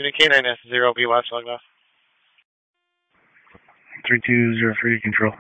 Unit K9S0, be watch, logged off. 3203 control.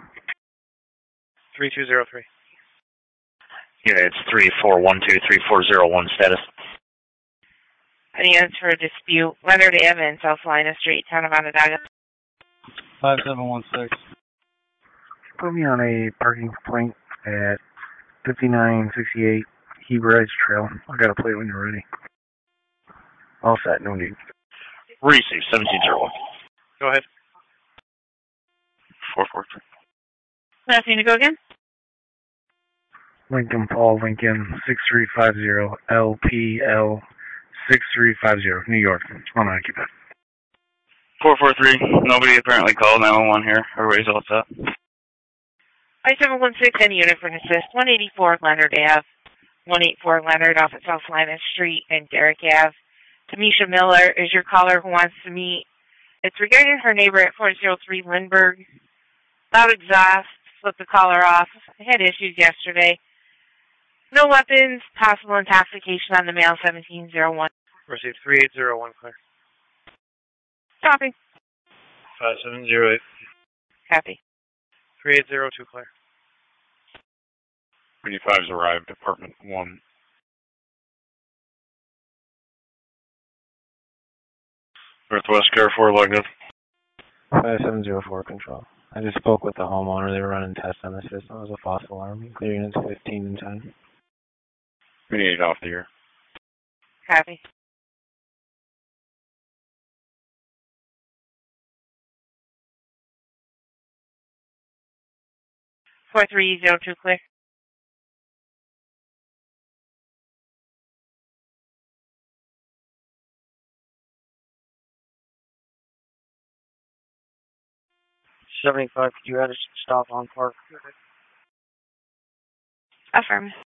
3203. Unit, it's 34123401 status. Any answer a dispute? Leonard Ave and South Lina Street, Town of Onondaga. 5716. Put me on a parking complaint at 5968 Heber Ridge Trail. I got a plate when you're ready. All set, no need. Receive 1701. Go ahead. 443. Last name to go again? Lincoln Paul Lincoln 6350 LPL 6350 New York. Unoccupied. 443. Nobody apparently called 911 here. Everybody's all set. I-716, any unit for an assist. 184 Leonard Ave. 184 Leonard off at South Lina Street and Derrick Ave. Tamisha Miller is your caller who wants to meet. It's regarding her neighbor at 403 Lindbergh. Loud exhaust. Flipped the caller off. I had issues yesterday. No weapons. Possible intoxication on the male 1701. Received 3801, clear. Copy. 5708. Copy. 3802, clear. 25's arrived, apartment 1. Northwest Carrefour, logged up. 5704 control. I just spoke with the homeowner. They were running tests on the system. It was a false alarm. Clear units 15 and 10. We need it off the air. Copy. Four 4302 clear. Could you add a stop on park? Affirm.